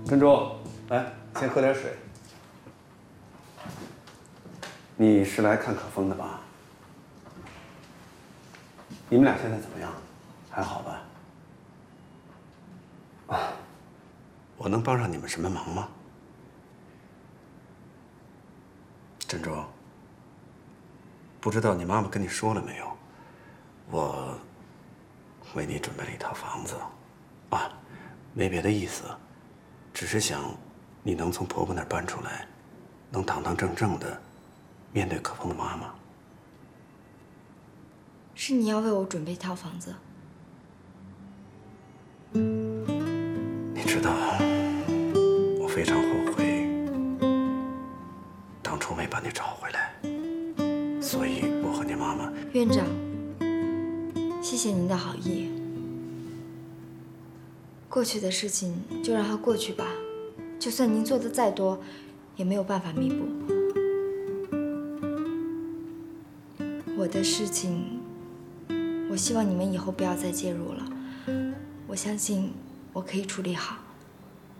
珍珠，来，先喝点水。你是来看可风的吧？你们俩现在怎么样？还好吧？啊，我能帮上你们什么忙吗？珍珠，不知道你妈妈跟你说了没有？我为你准备了一套房子，啊，没别的意思，只是想你能从婆婆那儿搬出来，能堂堂正正的面对可风的妈妈。 是你要为我准备一套房子？ 你知道，我非常后悔当初没把你找回来，所以我和你妈妈。 院长，谢谢您的好意。过去的事情就让它过去吧，就算您做的再多，也没有办法弥补。我的事情，我希望你们以后不要再介入了。我相信我可以处理好。